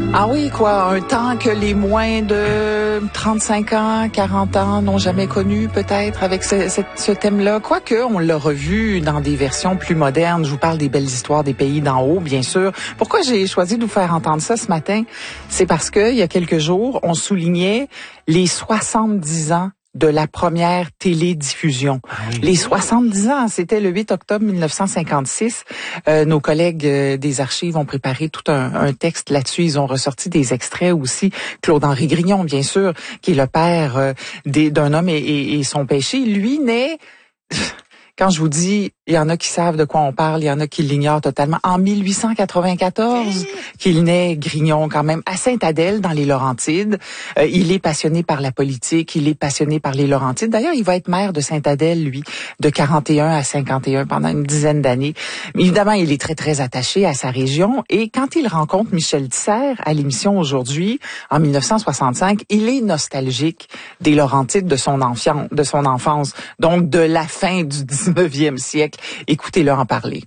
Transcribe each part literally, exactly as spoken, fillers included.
Ah oui, quoi, un temps que les moins de trente-cinq ans, quarante ans n'ont jamais connu, peut-être, avec ce, ce, ce thème-là. Quoique, on l'a revu dans des versions plus modernes. Je vous parle des belles histoires des pays d'en haut, bien sûr. Pourquoi j'ai choisi de vous faire entendre ça ce matin? C'est parce que, il y a quelques jours, on soulignait les soixante-dix ans de la première télédiffusion. Ah oui. Les soixante-dix ans, c'était le huit octobre mille neuf cent cinquante-six. Euh, nos collègues euh, des archives ont préparé tout un, un texte là-dessus. Ils ont ressorti des extraits aussi. Claude-Henri Grignon, bien sûr, qui est le père euh, des, d'un homme et, et, et son péché. Lui naît... Quand je vous dis, il y en a qui savent de quoi on parle, il y en a qui l'ignorent totalement. En mille huit cent quatre-vingt-quatorze, qu'il naît Grignon quand même à Sainte-Adèle dans les Laurentides. Euh, il est passionné par la politique, il est passionné par les Laurentides. D'ailleurs, il va être maire de Sainte-Adèle, lui, de quarante et un à cinquante et un pendant une dizaine d'années. Mais évidemment, il est très, très attaché à sa région. Et quand il rencontre Michel Tisser à l'émission Aujourd'hui, en mille neuf cent soixante-cinq, il est nostalgique des Laurentides de son enfance, de son enfance. Donc, de la fin du dix-neuvième siècle. Écoutez-le en parler.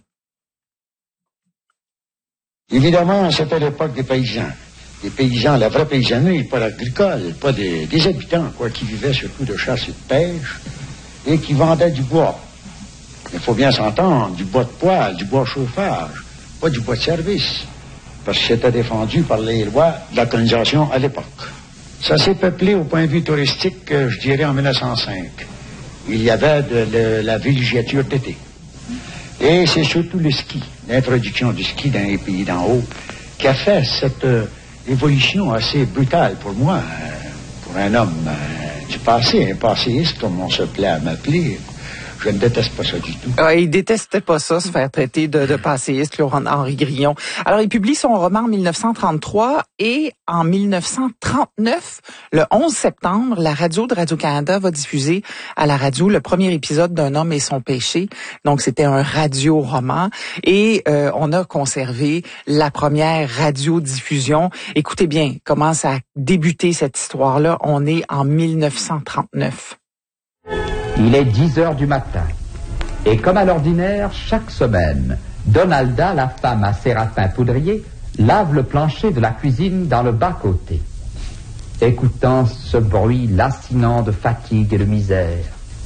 Évidemment, c'était l'époque des paysans. Des paysans, la vraie paysannerie, pas l'agricole, pas des, des habitants, quoi, qui vivaient surtout de chasse et de pêche et qui vendaient du bois. Il faut bien s'entendre, du bois de poêle, du bois chauffage, pas du bois de service, parce que c'était défendu par les lois de la colonisation à l'époque. Ça s'est peuplé au point de vue touristique, je dirais, en mille neuf cent cinq. Il y avait de, de la villégiature d'été. Et c'est surtout le ski, l'introduction du ski dans les pays d'en haut, qui a fait cette euh, évolution assez brutale pour moi, euh, pour un homme euh, du passé, un passéiste, comme on se plaît à m'appeler. Je ne déteste pas ça du tout. Ah, il détestait pas ça, se faire traiter de, de passéiste, Claude-Henri Grignon. Alors, il publie son roman en mille neuf cent trente-trois et en mille neuf cent trente-neuf, le onze septembre, la radio de Radio-Canada va diffuser à la radio le premier épisode d'Un homme et son péché. Donc, c'était un radio-roman et euh, on a conservé la première radiodiffusion. Écoutez bien comment ça a débuté cette histoire-là. On est en mille neuf cent trente-neuf. Il est dix heures du matin. Et comme à l'ordinaire, chaque semaine, Donalda, la femme à Séraphin Poudrier, lave le plancher de la cuisine dans le bas-côté. Écoutant ce bruit lancinant de fatigue et de misère.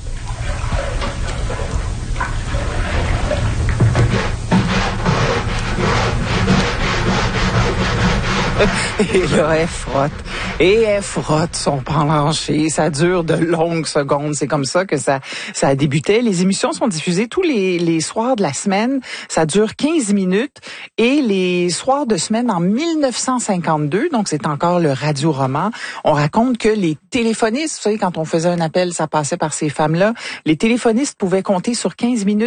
Et là, elle frotte. Et elle frotte son plancher. Ça dure de longues secondes. C'est comme ça que ça, ça a débuté. Les émissions sont diffusées tous les, les soirs de la semaine. Ça dure quinze minutes. Et les soirs de semaine en mille neuf cent cinquante-deux, donc c'est encore le radio-roman, on raconte que les téléphonistes, vous savez, quand on faisait un appel, ça passait par ces femmes-là, les téléphonistes pouvaient compter sur quinze minutes